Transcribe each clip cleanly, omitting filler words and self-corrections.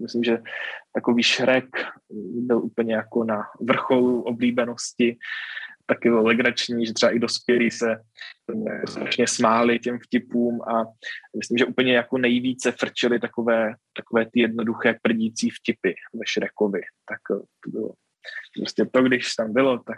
myslím, že takový Shrek byl úplně jako na vrcholu oblíbenosti. Taky bylo legrační, že třeba i dospělí se strašně smáli těm vtipům a myslím, že úplně jako nejvíce frčeli takové ty jednoduché prdící vtipy ve Shrekovi. Tak to bylo prostě to, když tam bylo, tak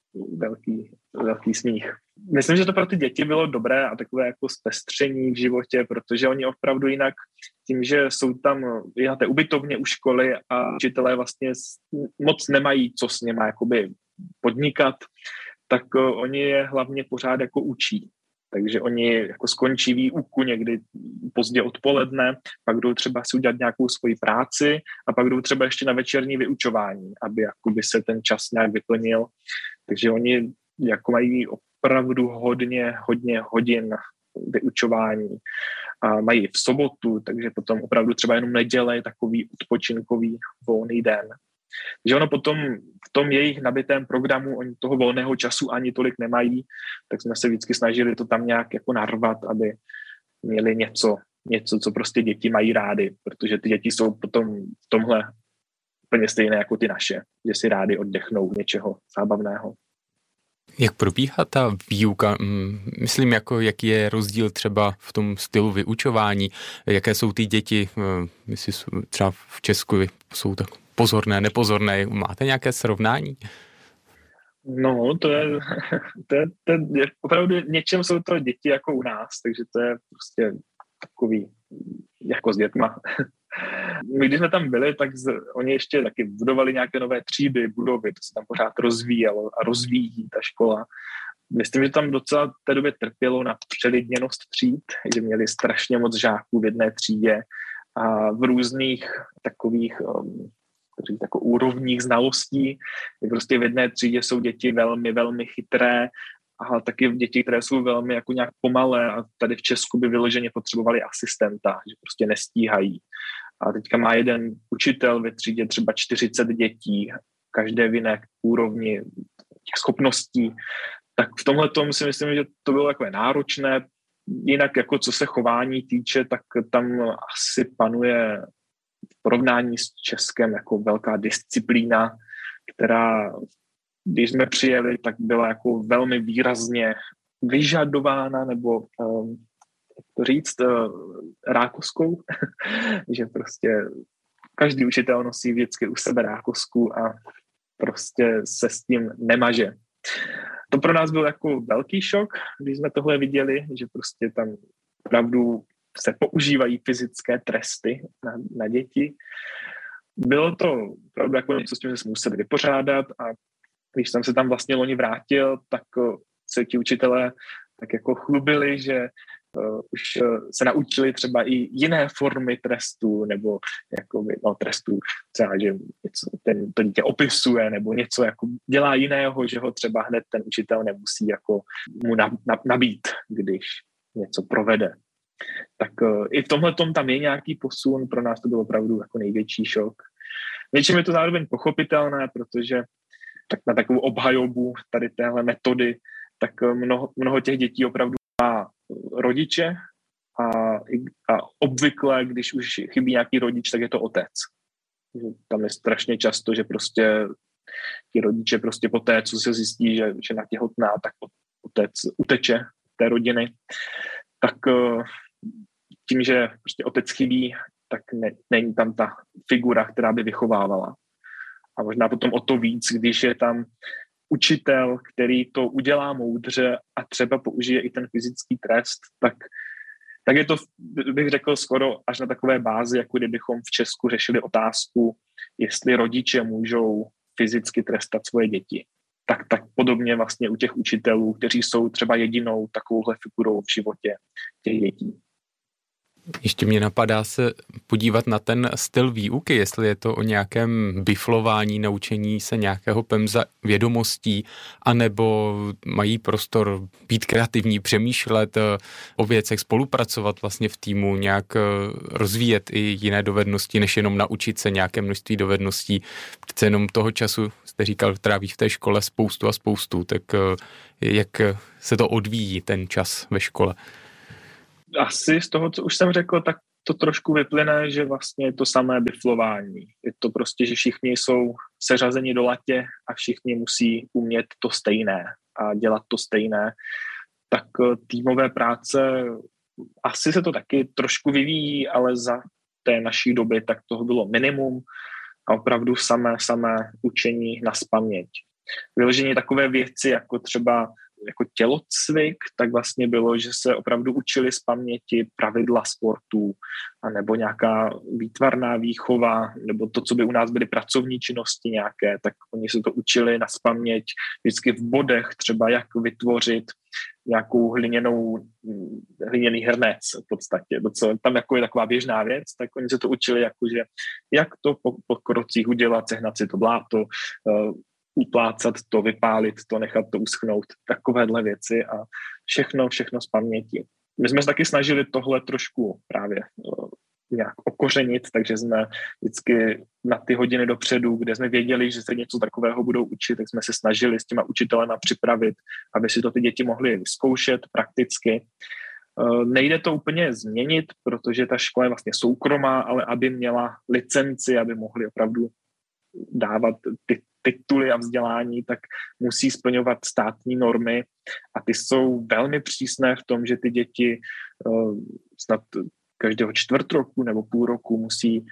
velký smích. Myslím, že to pro ty děti bylo dobré a takové jako zpestření v životě, protože oni opravdu jinak tím, že jsou tam té ubytovně u školy a učitelé vlastně moc nemají co s něma jakoby podnikat, tak oni je hlavně pořád jako učí. Takže oni jako skončí výuku někdy pozdě odpoledne, pak jdou třeba si udělat nějakou svoji práci a pak jdou třeba ještě na večerní vyučování, aby jakoby se ten čas nějak vyplnil. Takže oni jako mají opravdu hodně hodin vyučování a mají v sobotu, takže potom opravdu třeba jenom neděle je takový odpočinkový volný den. Takže ono potom v tom jejich nabitém programu, oni toho volného času ani tolik nemají, tak jsme se vždycky snažili to tam nějak jako narvat, aby měli něco, co prostě děti mají rády, protože ty děti jsou potom v tomhle úplně stejné jako ty naše, že si rádi oddechnou něčeho zábavného. Jak probíhá ta výuka? Myslím, jako jaký je rozdíl třeba v tom stylu vyučování, jaké jsou ty děti, jestli třeba v Česku jsou tak pozorné, nepozorné, máte nějaké srovnání? No, to je opravdu něčem jsou to děti jako u nás, takže to je prostě takový jako s dětma. My, když jsme tam byli, tak oni ještě taky budovali nějaké nové třídy, budovy, to se tam pořád rozvíjelo a rozvíjí ta škola. Myslím, že tam docela v té době trpělo na přelidněnost tříd, že měli strašně moc žáků v jedné třídě a v různých takových jako úrovních znalostí. Prostě v jedné třídě jsou děti velmi, velmi chytré a taky děti, které jsou velmi jako nějak pomalé a tady v Česku by vyloženě potřebovali asistenta, že prostě nestíhají. A teďka má jeden učitel ve třídě třeba 40 dětí, každé v jiné úrovni těch schopností. Tak v tomhletom si myslím, že to bylo takové náročné. Jinak jako co se chování týče, tak tam asi panuje v porovnání s Českem jako velká disciplína, která, když jsme přijeli, tak byla jako velmi výrazně vyžadována, nebo jak to říct, rákoskou, že prostě každý učitel nosí vždycky u sebe rákosku a prostě se s tím nemaže. To pro nás byl jako velký šok, když jsme tohle viděli, že prostě tam opravdu se používají fyzické tresty na děti. Bylo to opravdu jako něco, s tím jsme se museli vypořádat a když jsem se tam vlastně loni vrátil, tak se ti učitelé tak jako chlubili, že už se naučili třeba i jiné formy trestů, nebo jakoby, trestů, třeba, že to dítě opisuje, nebo něco jako dělá jiného, že ho třeba hned ten učitel nemusí jako mu nabít, když něco provede. Tak i v tomhletom tam je nějaký posun, pro nás to byl opravdu jako největší šok. Něčím je to zároveň pochopitelné, protože tak na takovou obhajobu tady téhle metody, tak mnoho těch dětí opravdu má rodiče a obvykle, když už chybí nějaký rodič, tak je to otec. Tam je strašně často, že prostě ti rodiče prostě po té, co se zjistí, že žena těhotná, tak otec uteče té rodiny. Tak tím, že prostě otec chybí, tak není tam ta figura, která by vychovávala. A možná potom o to víc, když je tam učitel, který to udělá moudře a třeba použije i ten fyzický trest, tak je to, bych řekl, skoro až na takové bázi, jako kdybychom v Česku řešili otázku, jestli rodiče můžou fyzicky trestat svoje děti. Tak podobně vlastně u těch učitelů, kteří jsou třeba jedinou takovouhle figurou v životě těch dětí. Ještě mě napadá se podívat na ten styl výuky, jestli je to o nějakém biflování, naučení se nějakého pemza vědomostí, anebo mají prostor být kreativní, přemýšlet o věcech, spolupracovat vlastně v týmu, nějak rozvíjet i jiné dovednosti, než jenom naučit se nějaké množství dovedností. Přece jenom toho času, jste říkal, tráví v té škole spoustu a spoustu, tak jak se to odvíjí ten čas ve škole? Asi z toho, co už jsem řekl, tak to trošku vyplyne, že vlastně je to samé biflování. Je to prostě, že všichni jsou seřazeni do latě a všichni musí umět to stejné a dělat to stejné. Tak týmové práce, asi se to taky trošku vyvíjí, ale za té naší doby tak toho bylo minimum a opravdu samé učení nazpaměť. Vyložení takové věci, jako třeba jako tělocvik, tak vlastně bylo, že se opravdu učili z paměti pravidla sportů, anebo nějaká výtvarná výchova, nebo to, co by u nás byly pracovní činnosti nějaké, tak oni se to učili nazpaměť vždycky v bodech, třeba jak vytvořit nějakou hliněný hrnec v podstatě. Tam jako je taková běžná věc, tak oni se to učili jakože jak to po krocích udělat, sehnat si to bláto, uplácat to, vypálit to, nechat to uschnout, takovéhle věci a všechno z paměti. My jsme se taky snažili tohle trošku právě nějak okořenit, takže jsme vždycky na ty hodiny dopředu, kde jsme věděli, že se něco takového budou učit, tak jsme se snažili s těma učitelema připravit, aby si to ty děti mohly vyzkoušet prakticky. Nejde to úplně změnit, protože ta škola je vlastně soukromá, ale aby měla licenci, aby mohli opravdu dávat ty tituly a vzdělání, tak musí splňovat státní normy a ty jsou velmi přísné v tom, že ty děti snad každého čtvrt roku nebo půl roku musí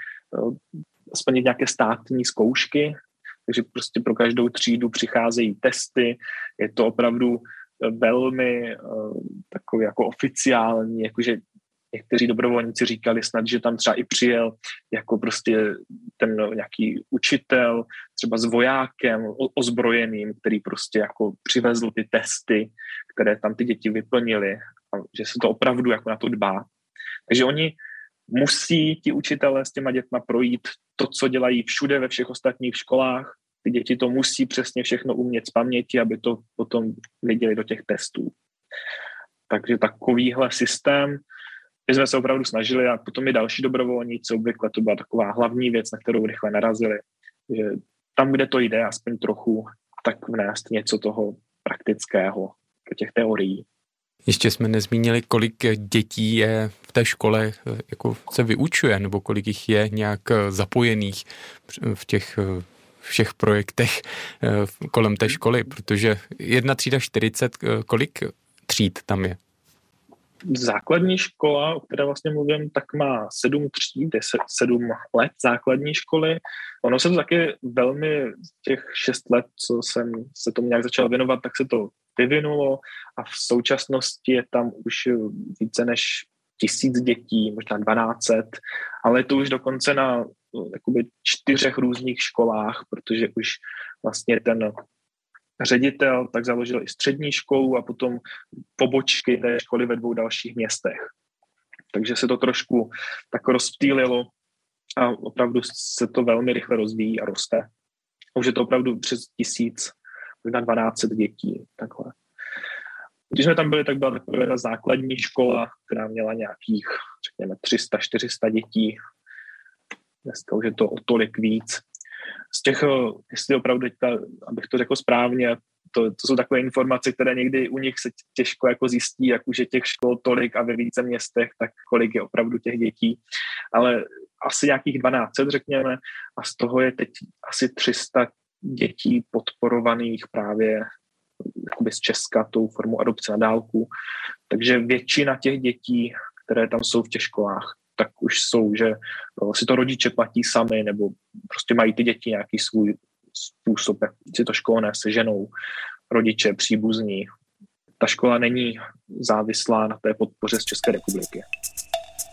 splnit nějaké státní zkoušky, takže prostě pro každou třídu přicházejí testy, je to opravdu velmi takový jako oficiální, jakože někteří dobrovolníci říkali snad, že tam třeba i přijel jako prostě ten nějaký učitel, třeba s vojákem ozbrojeným, který prostě jako přivezl ty testy, které tam ty děti vyplnili a že se to opravdu jako na to dbá. Takže oni musí ti učitelé s těma dětma projít to, co dělají všude ve všech ostatních školách. Ty děti to musí přesně všechno umět z paměti, aby to potom viděli do těch testů. Takže takovýhle systém my jsme se opravdu snažili a potom i další dobrovolníci, obvykle to byla taková hlavní věc, na kterou rychle narazili, že tam, kde to jde, aspoň trochu, tak vnést něco toho praktického do těch teorií. Ještě jsme nezmínili, kolik dětí je v té škole, jako se vyučuje, nebo kolik jich je nějak zapojených v těch všech projektech kolem té školy, protože 1 třída 40, kolik tříd tam je? Základní škola, o které vlastně mluvím, tak má 7 tříd, 7 let základní školy. Ono se to taky velmi těch 6 let, co jsem se tomu nějak začal věnovat, tak se to vyvinulo a v současnosti je tam už více než 1000 dětí, možná 1200, ale je to už dokonce na jakoby 4 různých školách, protože už vlastně ten ředitel tak založil i střední školu a potom pobočky té školy ve 2 dalších městech. Takže se to trošku tak rozptýlilo a opravdu se to velmi rychle rozvíjí a roste. Už je to opravdu přes 1000, možná 1200 dětí. Takhle. Když jsme tam byli, tak byla taková základní škola, která měla nějakých, řekněme, 300-400 dětí. Dneska už je to o tolik víc. Z těch, jestli opravdu teďka, abych to řekl správně, to jsou takové informace, které někdy u nich se těžko jako zjistí, jak už je těch škol tolik a ve více městech, tak kolik je opravdu těch dětí. Ale asi nějakých 1200, řekněme, a z toho je teď asi 300 dětí podporovaných právě jakoby z Česka tou formou adopce na dálku. Takže většina těch dětí, které tam jsou v těch školách, tak už jsou, že si to rodiče platí sami, nebo prostě mají ty děti nějaký svůj způsob, jak si to školné seženou, rodiče, příbuzní. Ta škola není závislá na té podpoře z České republiky.